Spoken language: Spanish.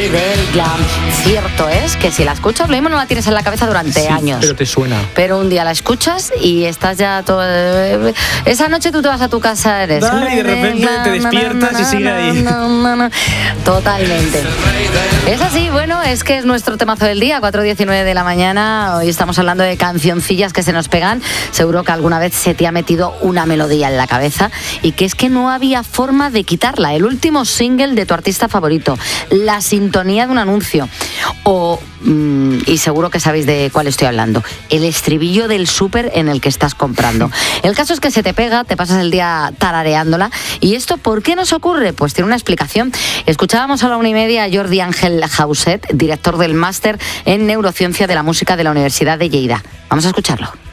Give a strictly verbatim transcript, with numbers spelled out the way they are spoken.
rey del glam. Cierto es que si la escuchas, lo mismo no la tienes en la cabeza durante Sí, años. pero te suena. Pero un día la escuchas y estás ya todo... Esa noche tú te vas a tu casa, eres... Dale, y de repente te despiertas y sigue ahí. Totalmente. Es así, bueno, es que es nuestro temazo del día, cuatro diecinueve de la mañana. Hoy estamos hablando de cancioncillas que se nos pegan. Seguro que alguna vez se te ha metido una melodía en la cabeza y que es que no había forma de quitarla. El último single de tu artista favorito, la sintonía de un anuncio o, mmm, y seguro que sabéis de cuál estoy hablando, el estribillo del súper en el que estás comprando. El caso es que se te pega, te pasas el día tarareándola. ¿Y esto por qué nos ocurre? Pues tiene una explicación. Escuchábamos a la una y media a Jordi Ángel Jauset, director del máster en Neurociencia de la Música de la Universidad de Lleida. Vamos a escucharlo.